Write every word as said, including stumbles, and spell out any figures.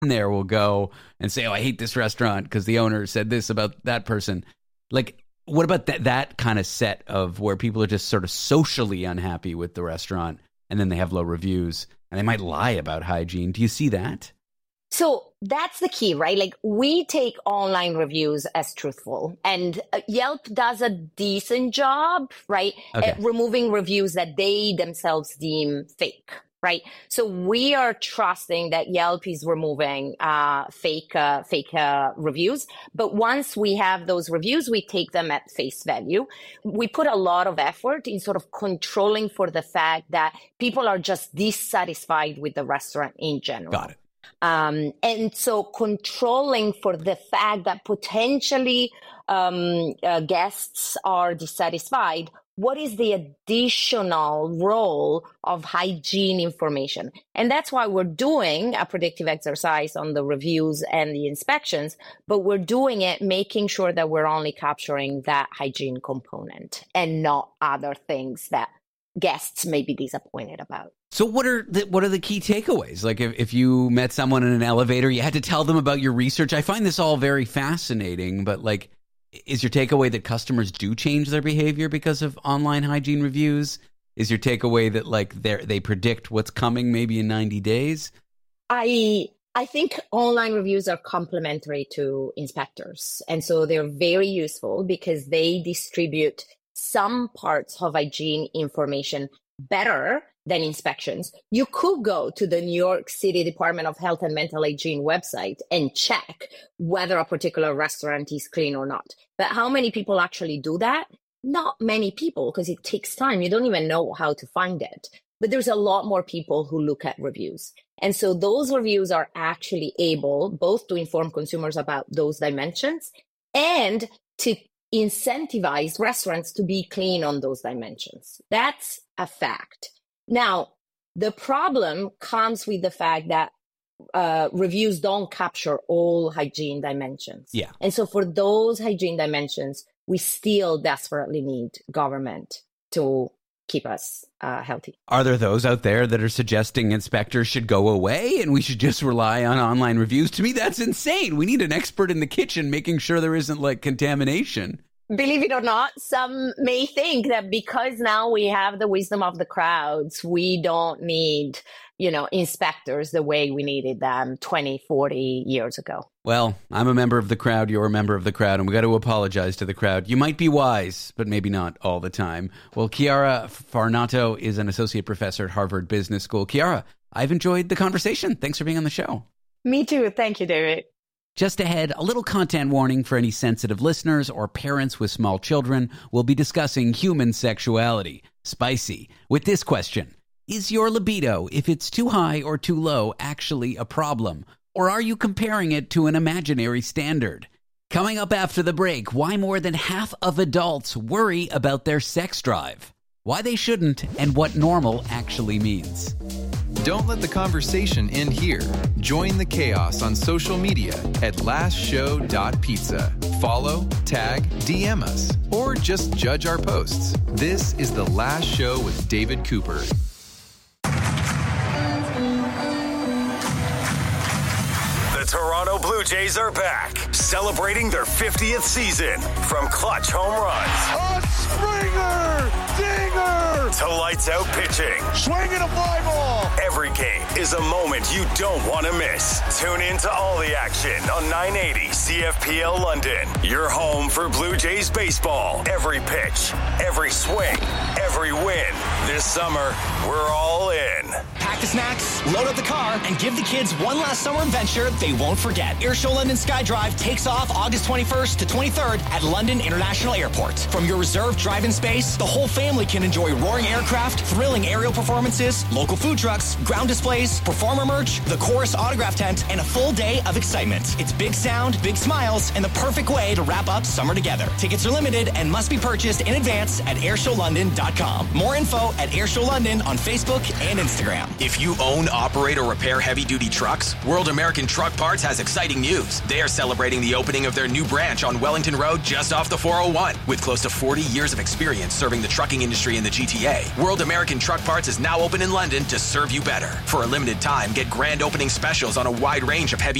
there will go and say, oh, I hate this restaurant because the owner said this about that person. Like, what about that, that kind of set of where people are just sort of socially unhappy with the restaurant and then they have low reviews and they might lie about hygiene? Do you see that? So that's the key, right? Like, we take online reviews as truthful, and Yelp does a decent job, right, okay. at removing reviews that they themselves deem fake, right? So we are trusting that Yelp is removing uh, fake uh, fake uh, reviews. But once we have those reviews, we take them at face value. We put a lot of effort in sort of controlling for the fact that people are just dissatisfied with the restaurant in general. Got it. Um, and so controlling for the fact that potentially um, uh, guests are dissatisfied, what is the additional role of hygiene information? And that's why we're doing a predictive exercise on the reviews and the inspections, but we're doing it making sure that we're only capturing that hygiene component and not other things that guests may be disappointed about. So what are the, what are the key takeaways? Like if, if you met someone in an elevator, you had to tell them about your research. I find this all very fascinating, but like, is your takeaway that customers do change their behavior because of online hygiene reviews? Is your takeaway that like they they predict what's coming maybe in ninety days? I I think online reviews are complementary to inspectors. And so they're very useful because they distribute some parts of hygiene information better than inspections. You could go to the New York City Department of Health and Mental Hygiene website and check whether a particular restaurant is clean or not. But how many people actually do that? Not many people, because it takes time. You don't even know how to find it. But there's a lot more people who look at reviews. And so those reviews are actually able both to inform consumers about those dimensions and to incentivize restaurants to be clean on those dimensions. That's a fact. Now, the problem comes with the fact that uh, reviews don't capture all hygiene dimensions. Yeah. And so for those hygiene dimensions, we still desperately need government to keep us uh, healthy. Are there those out there that are suggesting inspectors should go away and we should just rely on online reviews? To me, that's insane. We need an expert in the kitchen making sure there isn't like contamination. Believe it or not, some may think that because now we have the wisdom of the crowds, we don't need, you know, inspectors the way we needed them twenty, forty years ago. Well, I'm a member of the crowd. You're a member of the crowd, and we got to apologize to the crowd. You might be wise, but maybe not all the time. Well, Chiara Farnato is an associate professor at Harvard Business School. Chiara, I've enjoyed the conversation. Thanks for being on the show. Me too. Thank you, David. Just ahead, a little content warning for any sensitive listeners or parents with small children. We'll be discussing human sexuality. Spicy. With this question: is your libido, if it's too high or too low, actually a problem? Or are you comparing it to an imaginary standard? Coming up after the break, why more than half of adults worry about their sex drive, why they shouldn't, and what normal actually means. Don't let the conversation end here. Join the chaos on social media at last show dot pizza. Follow, tag, D M us, or just judge our posts. This is The Last Show with David Cooper. The Toronto Blue Jays are back, celebrating their fiftieth season. From clutch home runs, a Springer, dinger, to lights out pitching, swinging a fly ball. Every game is a moment you don't want to miss. Tune in to all the action on nine eighty C F P L London. Your home for Blue Jays baseball. Every pitch, every swing, every win. This summer, we're all in. Pack the snacks, load up the car, and give the kids one last summer adventure they won't forget. Airshow London SkyDrive takes off August twenty-first to twenty-third at London International Airport. From your reserved drive-in space, the whole family can enjoy roaring aircraft, thrilling aerial performances, local food trucks, ground displays, performer merch, the Chorus autograph tent, and a full day of excitement. It's big sound, big smiles, and the perfect way to wrap up summer together. Tickets are limited and must be purchased in advance at airshow london dot com. More info at Airshow London on Facebook and Instagram. If you own, operate, or repair heavy-duty trucks, World American Truck Parts Parts has exciting news. They are celebrating the opening of their new branch on Wellington Road just off the four oh one. With close to forty years of experience serving the trucking industry in the G T A, World American Truck Parts is now open in London to serve you better. For a limited time, get grand opening specials on a wide range of heavy